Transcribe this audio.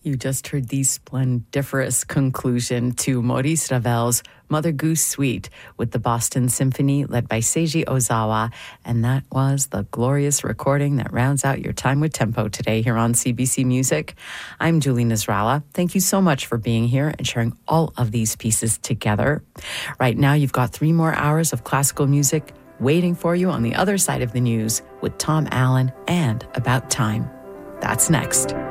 You just heard the splendiferous conclusion to Maurice Ravel's Mother Goose Suite with the Boston Symphony led by Seiji Ozawa. And that was the glorious recording that rounds out your time with Tempo today here on CBC Music. I'm Julie Nasrallah. Thank you so much for being here and sharing all of these pieces together. Right now, you've got 3 more hours of classical music waiting for you on the other side of the news with Tom Allen and About Time. That's next.